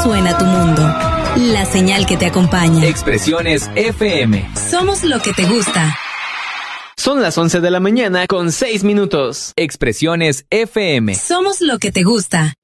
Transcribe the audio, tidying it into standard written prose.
suena tu mundo. La señal que te acompaña. Expresiones FM. Somos lo que te gusta. Son las 11 de la mañana con 6 minutos. Expresiones FM. Somos lo que te gusta.